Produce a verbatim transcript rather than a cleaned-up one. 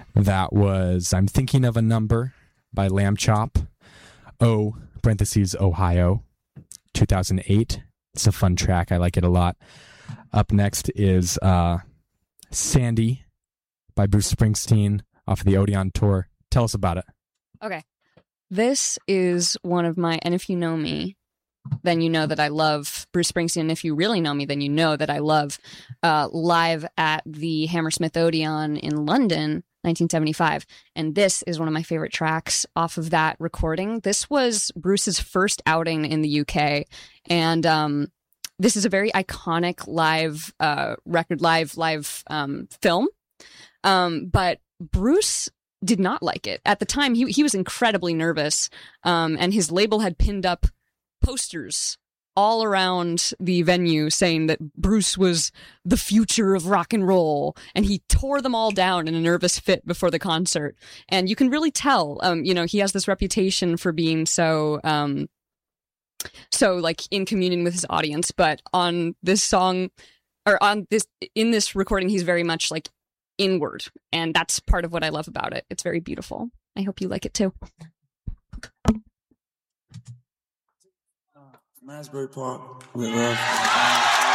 That was I'm Thinking of a Number by Lamb Chop. O, parentheses, Ohio, two thousand eight. It's a fun track. I like it a lot. Up next is uh, Sandy by Bruce Springsteen off of the Odeon tour. Tell us about it. Okay. This is one of my, and if you know me, then you know that I love Bruce Springsteen. And if you really know me, then you know that I love uh, Live at the Hammersmith Odeon in London, nineteen seventy-five. And this is one of my favorite tracks off of that recording. This was Bruce's first outing in the U K. And um, this is a very iconic live uh, record, live, live um, film. Um, but Bruce did not like it. At the time, he, he was incredibly nervous. Um, and his label had pinned up posters all around the venue saying that Bruce was the future of rock and roll, and he tore them all down in a nervous fit before the concert. And you can really tell, um, you know, he has this reputation for being so, um, so like in communion with his audience. But on this song, or on this, in this recording, he's very much like inward, and that's part of what I love about it. It's very beautiful. I hope you like it too. Masbury Park with love.